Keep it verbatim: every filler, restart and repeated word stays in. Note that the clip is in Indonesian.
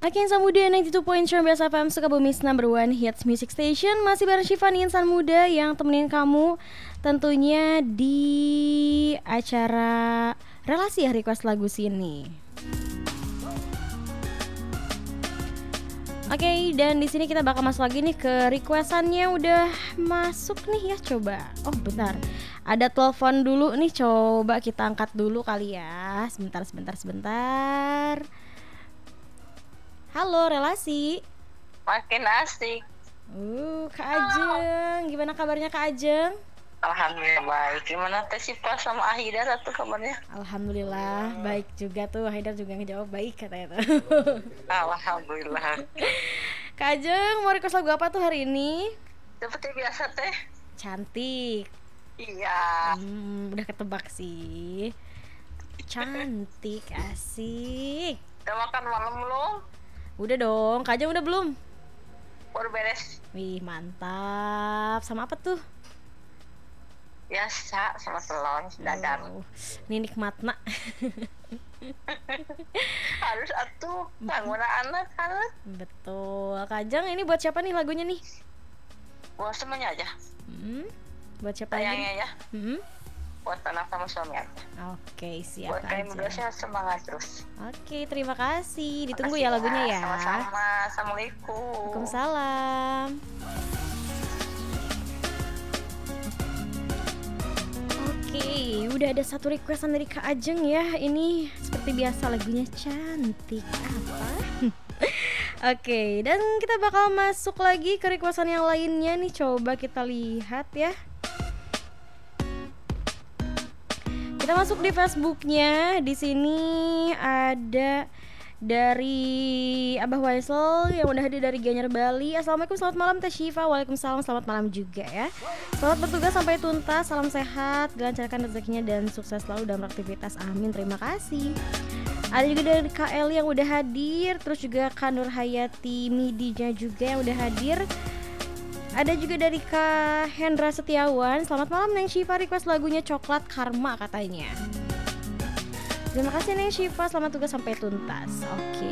Oke, Insan Muda sembilan puluh dua point sembilan F M Sukabumi's number one hits music station. Masih bareng Syifa nih, Insan Muda yang temenin kamu tentunya di acara relasi ya, request lagu sini. Oke, okay, dan di sini kita bakal masuk lagi nih ke requestannya udah masuk nih ya, coba. Oh, bentar. Ada telepon dulu nih, coba kita angkat dulu kali ya. Sebentar, sebentar, sebentar. Halo, relasi. Makin asik. Uh, Kak Ajeng. Gimana kabarnya Kak Ajeng? Alhamdulillah baik. Gimana Teh Syifa sama Ahida tuh kabarnya? Alhamdulillah baik juga tuh. Haidar juga ngejawab baik katanya tuh. Alhamdulillah. Kak Ajeng mau request lagu apa tuh hari ini? Seperti biasa Teh. Cantik. Iya. Hmm, udah ketebak sih. Cantik, asik. Udah makan malam belum? Udah dong. Kak Ajeng udah belum? Baru beres. Wih, mantap. Sama apa tuh? Biasa sama telur dadar. Oh, ini nikmatna. Harus atuh bangun anak kan. Betul. Kak Ajeng, ini buat siapa nih lagunya nih? Buat semuanya aja. Hmm, buat siapa Sayangnya lagi? ya. Hmm? Buat anak sama suami aja. Oke, siap. Buat kalian berdua sehat, semangat terus. Oke, terima kasih. Ditunggu Makasih ya lagunya ya. Sama-sama. Assalamualaikum. Waalaikumsalam. Oke, udah ada satu requestan dari Kak Ajeng ya. Ini seperti biasa lagunya cantik apa? Oke, dan kita bakal masuk lagi ke requestan yang lainnya nih. Coba kita lihat ya. Kita masuk di Facebooknya. Di sini ada dari Abah Waisel yang udah hadir dari Gianyar Bali. Assalamualaikum, selamat malam Teh Syifa. Waalaikumsalam, selamat malam juga ya. Selamat bertugas sampai tuntas. Salam sehat, dilancarkan rezekinya dan sukses selalu dalam aktivitas. Amin. Terima kasih. Ada juga dari Kak Eli yang udah hadir. Terus juga Kak Nur Hayati Midinya juga yang udah hadir. Ada juga dari Kak Hendra Setiawan. Selamat malam Neng Syifa, request lagunya Coklat Karma katanya. Terima kasih Neng Syifa, selamat tugas sampai tuntas. Oke.